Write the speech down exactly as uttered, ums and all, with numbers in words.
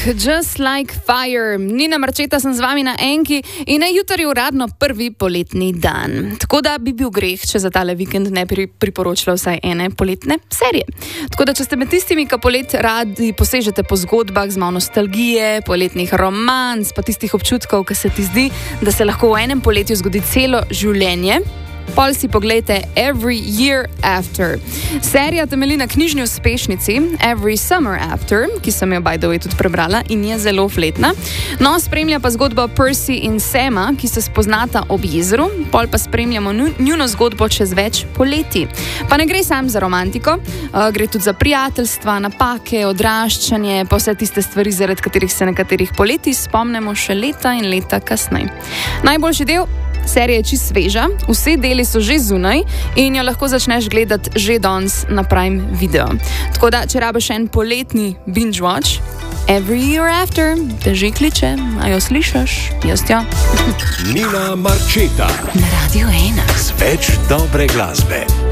Just Like Fire. Nina Marčeta sem z vami na Enki in je jutri uradno prvi poletni dan. Tako da bi bil greh, če za tale vikend ne bi priporočila vsaj ene poletne serije. Tako da, če ste med tistimi, ki polet radi posežete po zgodbah z malo nostalgije, poletnih romanc, pa tistih občutkov, ki se ti zdi, da se lahko v enem poletju zgodi celo življenje, pol si poglejte Every Year After. Serija temelji na knjižni uspešnici Every Summer After, ki sem jo by the way tudi prebrala in je zelo fletna. No, spremlja pa zgodbo Percy in Sama, ki se spoznata ob jezeru, pol pa spremljamo njuno zgodbo čez več poletij. Pa ne gre sam za romantiko, uh, gre tudi za prijateljstva, napake, odraščanje, pa vse tiste stvari, zaradi katerih se nekaterih poletij spomnimo še leta in leta kasneje. Najboljši del serija je čist sveža, vsi deli so že zunaj in jo lahko začneš gledati že danes na Prime Video. Tako da, če rabiš en poletni binge watch, Every Year After te že kliče, a jo slišiš? Jaz jo. Nina Marčeta Na Radio ena. z več dobre glasbe.